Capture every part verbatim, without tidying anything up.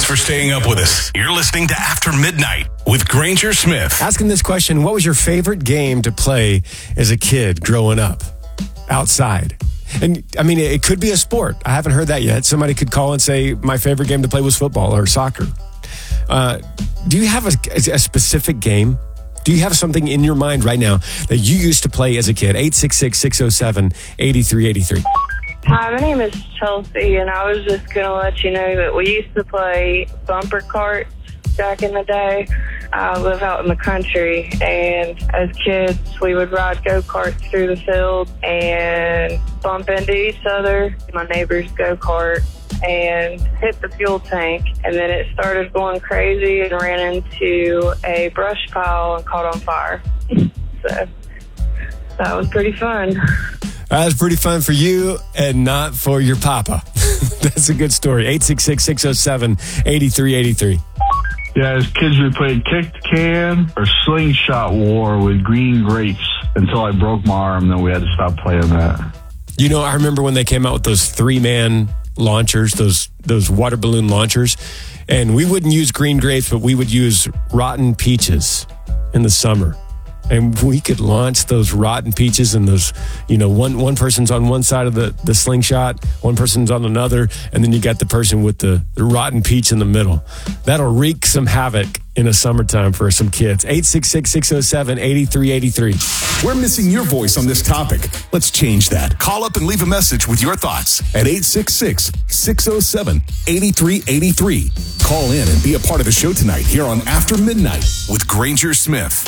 for staying up with us. You're listening to After Midnight with Granger Smith. Asking this question, what was your favorite game to play as a kid growing up outside? And, I mean, it could be a sport. I haven't heard that yet. Somebody could call and say, my favorite game to play was football or soccer. Uh, do you have a, a specific game? Do you have something in your mind right now that you used to play as a kid? eight six six, six oh seven, eight three eight three. Hi, my name is Chelsea, and I was just going to let you know that we used to play bumper carts back in the day. I live out in the country, and as kids, we would ride go-karts through the field and bump into each other, my neighbor's go-kart, and hit the fuel tank. And then it started going crazy and ran into a brush pile and caught on fire. So that was pretty fun. That was pretty fun for you and not for your papa. That's a good story. eight six six, six oh seven, eight three eight three. Yeah, as kids, we played kick the can or slingshot war with green grapes until I broke my arm. Then we had to stop playing that. You know, I remember when they came out with those three-man launchers, those those water balloon launchers, and we wouldn't use green grapes, but we would use rotten peaches in the summer. And we could launch those rotten peaches, and those, you know, one one person's on one side of the, the slingshot, one person's on another, and then you got the person with the, the rotten peach in the middle. That'll wreak some havoc in the summertime for some kids. eight six six, six oh seven, eight three eight three. We're missing your voice on this topic. Let's change that. Call up and leave a message with your thoughts at eight six six, six oh seven, eight three eight three. Call in and be a part of the show tonight here on After Midnight with Granger Smith.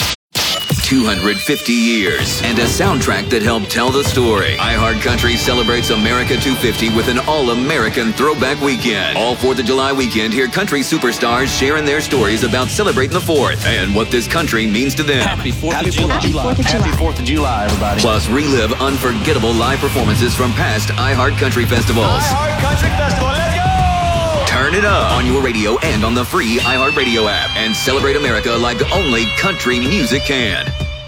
two hundred fifty years and a soundtrack that helped tell the story. iHeartCountry celebrates America two fifty with an all-American throwback weekend. All fourth of July weekend, hear country superstars sharing their stories about celebrating the fourth and what this country means to them. Happy fourth of July. Happy fourth of July, everybody. Plus, relive unforgettable live performances from past iHeartCountry festivals. iHeartCountry Festival, let's go! Turn it up on your radio and on the free iHeartRadio app and celebrate America like only country music can.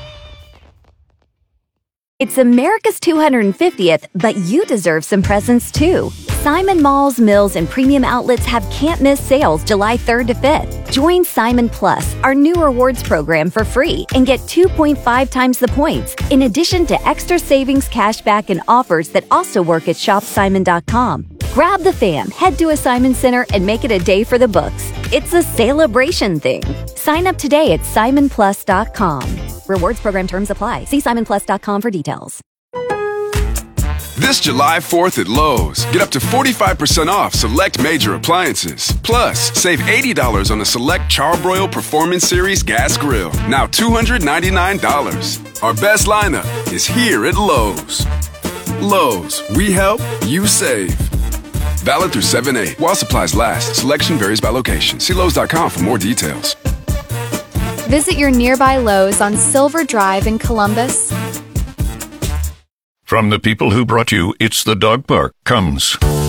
It's America's two hundred fiftieth, but you deserve some presents too. Simon Malls, Mills, and Premium Outlets have can't-miss sales July third to fifth. Join Simon Plus, our new rewards program, for free and get two point five times the points, in addition to extra savings, cashback, and offers that also work at shop simon dot com. Grab the fam, head to a Simon Center, and make it a day for the books. It's a celebration thing. Sign up today at simon plus dot com. Rewards program terms apply. See simon plus dot com for details. This July fourth at Lowe's, get up to forty-five percent off select major appliances. Plus, save eighty dollars on a select Charbroil Performance Series gas grill, now two hundred ninety-nine dollars. Our best lineup is here at Lowe's. Lowe's, we help, you save. Valid through seven eight. While supplies last, selection varies by location. See Lowe's dot com for more details. Visit your nearby Lowe's on Silver Drive in Columbus. From the people who brought you It's the Dog Park comes